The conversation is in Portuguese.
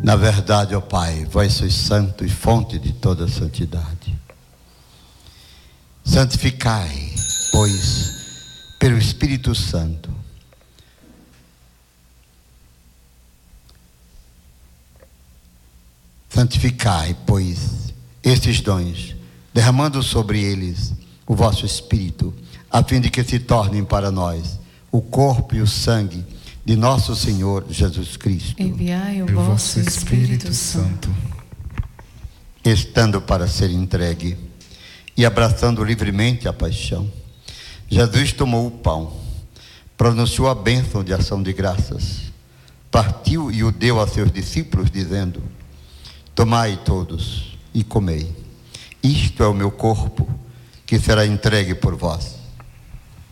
Na verdade, ó Pai, vós sois santo e fonte de toda santidade. Santificai, pois, pelo Espírito Santo, santificai, pois, estes dons, derramando sobre eles o vosso Espírito, a fim de que se tornem para nós o corpo e o sangue de nosso Senhor Jesus Cristo. Enviai o vosso Espírito Santo. Estando para ser entregue e abraçando livremente a paixão, Jesus tomou o pão, pronunciou a bênção de ação de graças, partiu e o deu a seus discípulos, dizendo: tomai todos e comei. Isto é o meu corpo, que será entregue por vós.